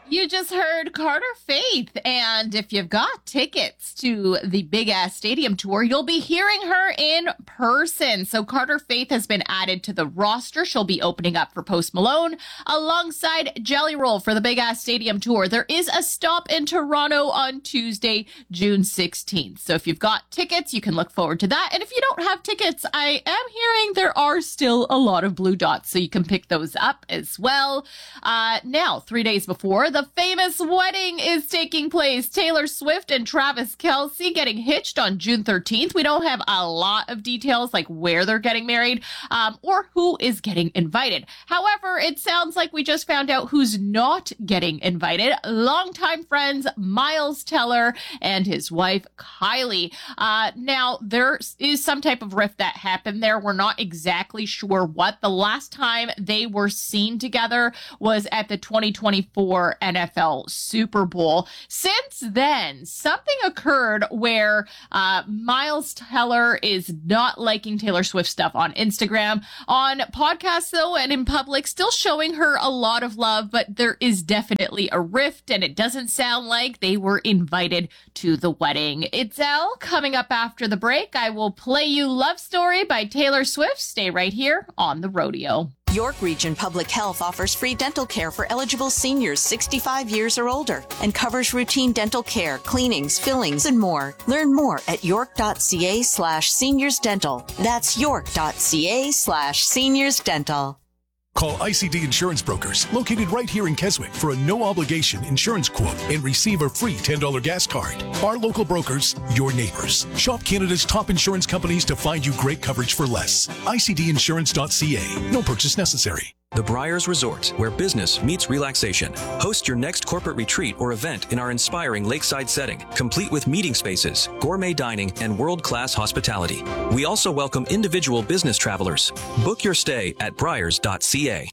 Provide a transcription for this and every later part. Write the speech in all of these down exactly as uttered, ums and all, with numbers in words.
You just heard Carter Faith, and if you've got tickets to the Big Ass Stadium tour, you'll be hearing her in person. So Carter Faith has been added to the roster. She'll be opening up for Post Malone alongside Jelly Roll for the Big Ass Stadium tour. There is a stop in Toronto on Tuesday, June sixteenth. So if you've got tickets, you can look forward to that. And if you don't have tickets, I am hearing there are still a lot of blue dots, so you can pick those up as well. Uh, now, three days before, the famous wedding is taking place. Taylor Swift and Travis Kelce getting hitched on June thirteenth. We don't have a lot of details like where they're getting married um, or who is getting invited. However, it sounds like we just found out who's not getting invited. Longtime friends Miles Teller and his wife Kylie. Uh, now, there is some type of rift that happened there. We're not exactly sure what. The last time they were seen together was at the twenty twenty-four N F L Super Bowl. Since then, something occurred where uh, Miles Teller is not liking Taylor Swift stuff on Instagram. On podcasts, though, and in public, still showing her a lot of love, but there is definitely a rift, and it doesn't sound like they were invited to the wedding. It's all coming up after the break. I will play you Love Story by Taylor Swift. Stay right here on The Rodeo. York Region Public Health offers free dental care for eligible seniors sixty-five years or older and covers routine dental care, cleanings, fillings, and more. Learn more at york.ca slash seniors dental. That's york.ca slash seniors dental. Call I C D Insurance Brokers, located right here in Keswick, for a no-obligation insurance quote and receive a free ten dollars gas card. Our local brokers, your neighbors. Shop Canada's top insurance companies to find you great coverage for less. I C D insurance dot C A. No purchase necessary. The Briars Resort, where business meets relaxation. Host your next corporate retreat or event in our inspiring lakeside setting, complete with meeting spaces, gourmet dining, and world-class hospitality. We also welcome individual business travelers. Book your stay at briars dot C A.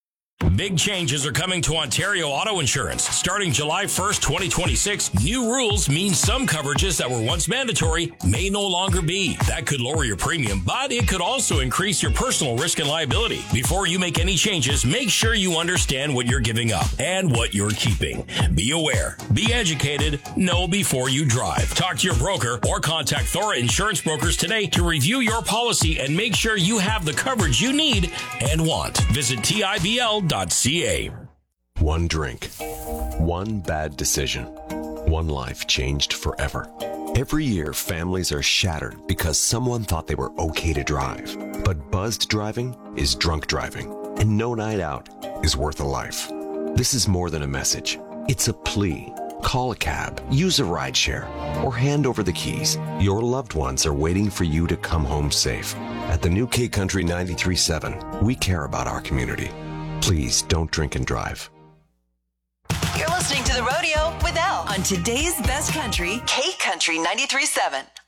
Big changes are coming to Ontario Auto Insurance. Starting July first, twenty twenty-six, new rules mean some coverages that were once mandatory may no longer be. That could lower your premium, but it could also increase your personal risk and liability. Before you make any changes, make sure you understand what you're giving up and what you're keeping. Be aware, be educated, know before you drive. Talk to your broker or contact Thora Insurance Brokers today to review your policy and make sure you have the coverage you need and want. Visit T I B L dot C A. One drink, one bad decision, one life changed forever. Every year, families are shattered because someone thought they were okay to drive. But buzzed driving is drunk driving, and no night out is worth a life. This is more than a message. It's a plea. Call a cab, use a rideshare, or hand over the keys. Your loved ones are waiting for you to come home safe. At the new K Country ninety-three point seven, we care about our community. Please don't drink and drive. You're listening to The Rodeo with Elle on today's best country, K Country ninety-three point seven.